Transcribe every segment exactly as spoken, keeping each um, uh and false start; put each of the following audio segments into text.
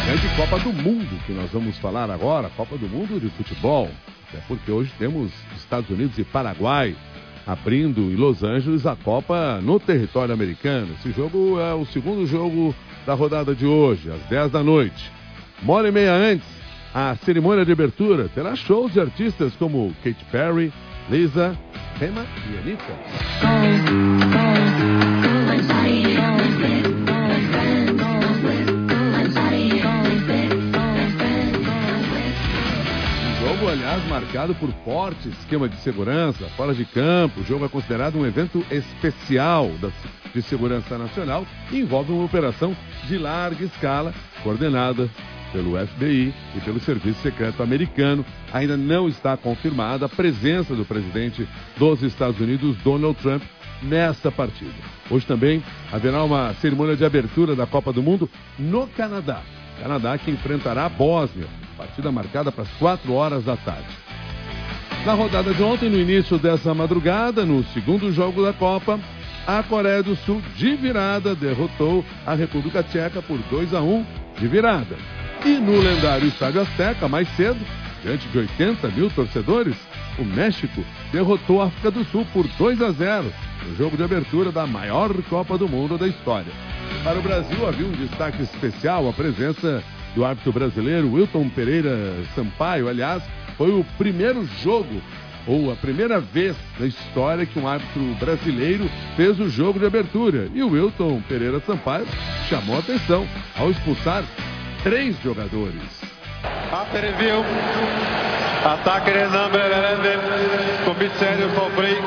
grande Copa do Mundo que nós vamos falar agora, Copa do Mundo de futebol. Até porque hoje temos Estados Unidos e Paraguai abrindo em Los Angeles a Copa no território americano. Esse jogo é o segundo jogo da rodada de hoje, às dez da noite. Uma hora e meia antes, a cerimônia de abertura terá shows de artistas como Katy Perry, Lisa, Rema e Anitta. Jogo, aliás, marcado por forte esquema de segurança, fora de campo. O jogo é considerado um evento especial de segurança nacional e envolve uma operação de larga escala, coordenada pelo F B I e pelo Serviço Secreto Americano. Ainda não está confirmada a presença do presidente dos Estados Unidos, Donald Trump, nesta partida. Hoje também haverá uma cerimônia de abertura da Copa do Mundo no Canadá. Canadá que enfrentará a Bósnia. Partida marcada para as quatro horas da tarde. Na rodada de ontem, no início dessa madrugada, no segundo jogo da Copa, a Coreia do Sul, de virada, derrotou a República Tcheca por dois a um de virada. E no lendário Estádio Azteca, mais cedo, diante de oitenta mil torcedores, o México derrotou a África do Sul por dois a zero, no jogo de abertura da maior Copa do Mundo da história. Para o Brasil, havia um destaque especial, a presença do árbitro brasileiro Wilton Pereira Sampaio. Aliás, foi o primeiro jogo, ou a primeira vez na história que um árbitro brasileiro fez o jogo de abertura. E o Wilton Pereira Sampaio chamou a atenção ao expulsar três jogadores. After review, attacker number eleven, commissario for break,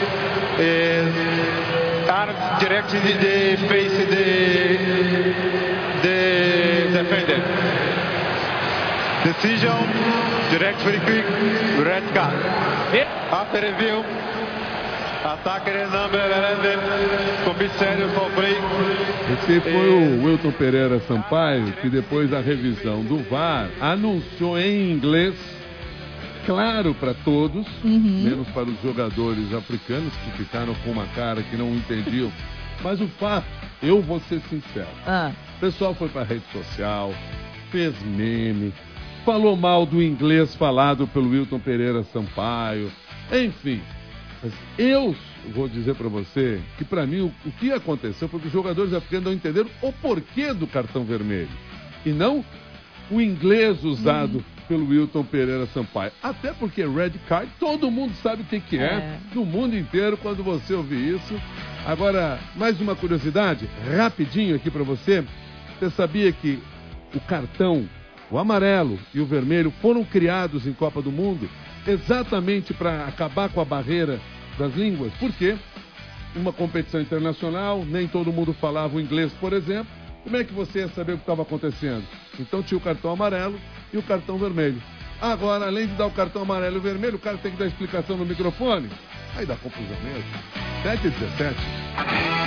is arms directed the face the the defender. Decision, direct very quick, red card. After review, attacker number eleven, commissario for break. Esse foi o Wilton Pereira Sampaio, que depois da revisão do V A R anunciou em inglês, claro para todos, uhum. menos para os jogadores africanos que ficaram com uma cara que não entendiam. Mas o fato, eu vou ser sincero, ah. o pessoal foi para a rede social, fez meme, falou mal do inglês falado pelo Wilton Pereira Sampaio, enfim. Mas eu vou dizer para você que, para mim, o, o que aconteceu foi que os jogadores africanos não entenderam o porquê do cartão vermelho. E não o inglês usado uhum. pelo Wilton Pereira Sampaio. Até porque red card, todo mundo sabe o que, que é, é, no mundo inteiro, quando você ouvir isso. Agora, mais uma curiosidade, rapidinho aqui para você. Você sabia que o cartão, o amarelo e o vermelho foram criados em Copa do Mundo exatamente para acabar com a barreira das línguas? Por quê? Uma competição internacional, nem todo mundo falava o inglês, por exemplo. Como é que você ia saber o que estava acontecendo? Então tinha o cartão amarelo e o cartão vermelho. Agora, além de dar o cartão amarelo e vermelho, o cara tem que dar explicação no microfone. Aí dá confusão mesmo. sete e dezessete.